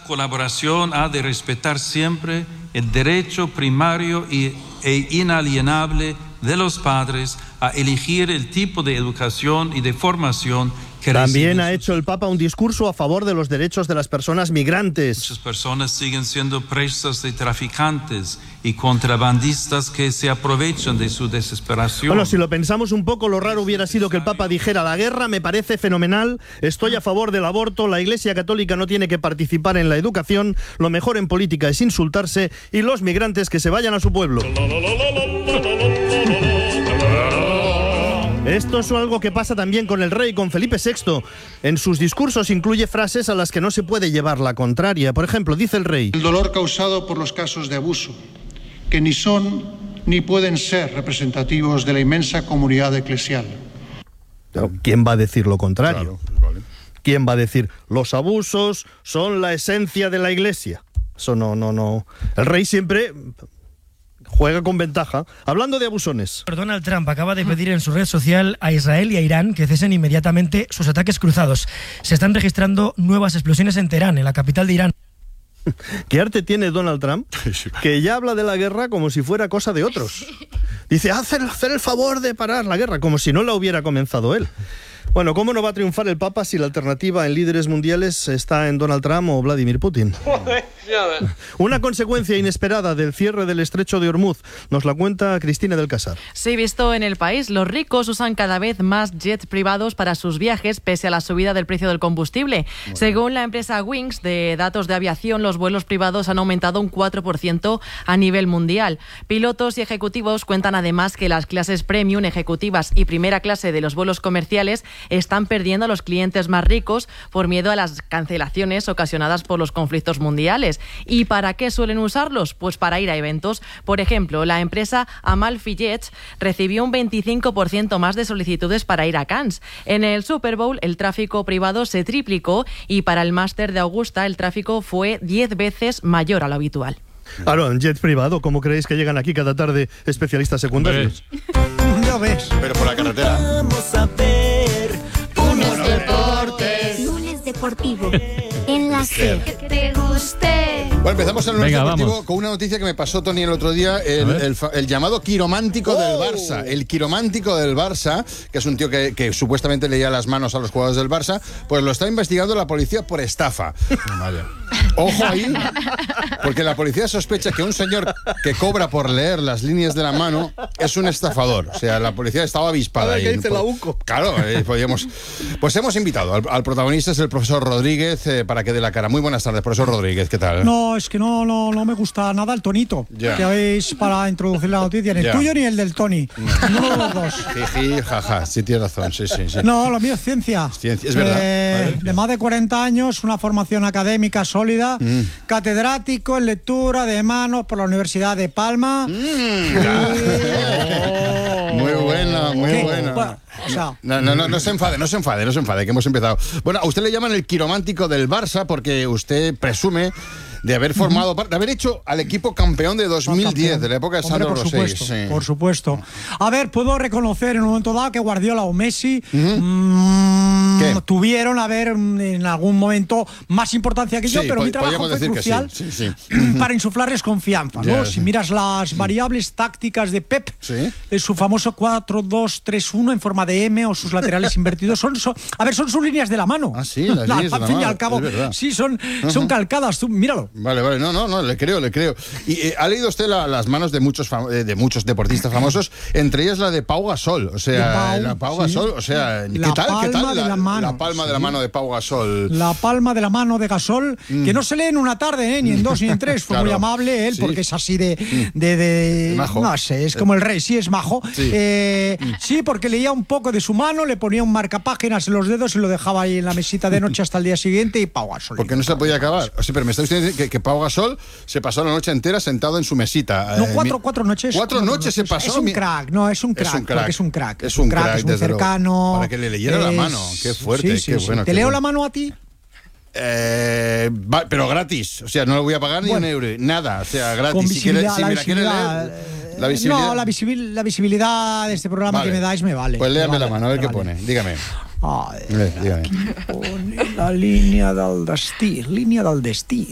Colaboración ha de respetar siempre el derecho primario e inalienable de los padres a elegir el tipo de educación y de formación que También ha hecho el Papa un discurso a favor de los derechos de las personas migrantes. Muchas personas siguen siendo presas de traficantes y contrabandistas que se aprovechan de su desesperación. Bueno, si lo pensamos un poco, lo raro hubiera sido que el Papa dijera: la guerra me parece fenomenal, estoy a favor del aborto, la Iglesia Católica no tiene que participar en la educación, lo mejor en política es insultarse y los migrantes que se vayan a su pueblo. Esto es algo que pasa también con el rey, con Felipe VI. En sus discursos incluye frases a las que no se puede llevar la contraria. Por ejemplo, dice el rey: el dolor causado por los casos de abuso, que ni son ni pueden ser representativos de la inmensa comunidad eclesial. ¿Quién va a decir lo contrario? Claro, vale. ¿Quién va a decir los abusos son la esencia de la Iglesia? Eso no. El rey siempre juega con ventaja. Hablando de abusones. Donald Trump acaba de pedir en su red social a Israel y a Irán que cesen inmediatamente sus ataques cruzados. Se están registrando nuevas explosiones en Teherán, en la capital de Irán. ¿Qué arte tiene Donald Trump? Que ya habla de la guerra como si fuera cosa de otros. Dice, hacer el favor de parar la guerra, como si no la hubiera comenzado él. Bueno, ¿cómo no va a triunfar el Papa si la alternativa en líderes mundiales está en Donald Trump o Vladimir Putin? Una consecuencia inesperada del cierre del estrecho de Hormuz nos la cuenta Cristina del Casar. Sí, visto en el país, los ricos usan cada vez más jets privados para sus viajes pese a la subida del precio del combustible. Bueno. Según la empresa Wings de datos de aviación, los vuelos privados han aumentado un 4% a nivel mundial. Pilotos y ejecutivos cuentan además que las clases premium, ejecutivas y primera clase de los vuelos comerciales están perdiendo a los clientes más ricos por miedo a las cancelaciones ocasionadas por los conflictos mundiales. ¿Y para qué suelen usarlos? Pues para ir a eventos. Por ejemplo, la empresa Amalfi Jets recibió un 25% más de solicitudes para ir a Cannes. En el Super Bowl el tráfico privado se triplicó y para el Máster de Augusta el tráfico fue 10 veces mayor a lo habitual. Claro, en jet privado, ¿cómo creéis que llegan aquí cada tarde especialistas secundarios? Ya ves. Pero por la carretera. Vamos a ver unos deportes. Lunes deportivo en la SER. Que te guste. Bueno, empezamos el lunes deportivo con una noticia que me pasó Tony el otro día, el llamado quiromántico del Barça. El quiromántico del Barça, que es un tío que supuestamente leía las manos a los jugadores del Barça, pues lo está investigando la policía por estafa. Vaya. Ojo ahí, porque la policía sospecha que un señor que cobra por leer las líneas de la mano es un estafador. O sea, la policía estaba avispada ahí. ¿Qué dice la UCO? Claro, podíamos. Pues hemos invitado al protagonista, es el profesor Rodríguez, para que dé la cara. Muy buenas tardes, profesor Rodríguez, ¿qué tal? No, es que no me gusta nada el tonito que habéis para introducir la noticia, ni el tuyo ni el del Tony. Ninguno de los dos. Jiji, jaja, sí tienes razón, sí. No, lo mío es ciencia. Ciencia, es verdad. De más de 40 años, una formación académica sólida, catedrático en lectura de manos por la Universidad de Palma. Muy buena. Bueno, o sea, no se enfade, que hemos empezado. Bueno, a usted le llaman el quiromántico del Barça porque usted presume de haber formado parte, de haber hecho al equipo campeón de 2010, de la época de Sandro Rosell. Sí. Por supuesto. A ver, puedo reconocer en un momento dado que Guardiola o Messi tuvieron, en algún momento más importancia que yo, pero mi trabajo fue crucial para insuflarles confianza, ¿no? Si miras las variables tácticas de Pep, su famoso 4-2-3-1 en forma de M o sus laterales invertidos, son sus líneas de la mano. Ah, sí, las líneas de la mano. Al fin y al cabo, sí, son calcadas. Tú, míralo. Vale, no, le creo. Y ha leído usted las manos de muchos deportistas famosos, entre ellas la de Pau Gasol, o sea, la Pau Gasol, o sea, ¿qué tal? La palma de la mano de Pau Gasol. La palma de la mano de Gasol, que no se lee en una tarde, ni en dos ni en tres, fue muy amable él, porque es así de majo. No sé, es como el rey, sí es majo. Sí, porque leía un poco de su mano, le ponía un marcapáginas en los dedos y lo dejaba ahí en la mesita de noche hasta el día siguiente y Pau Gasol. Porque no se podía acabar. O sea, pero me está usted diciendo que Pau Gasol se pasó la noche entera sentado en su mesita. No, cuatro noches. 4 noches se pasó. Es un crack, es un crack. Es muy cercano. Para que le leyera la mano. Qué fuerte, qué bueno. ¿Te leo la mano a ti? Pero gratis, o sea, no le voy a pagar ni un euro, nada, o sea, gratis. Con visibilidad, la visibilidad. No, la visibilidad de este programa que me dais me vale. Pues léame la mano, a ver qué pone, dígame. Dígame. Pone la línia del destí.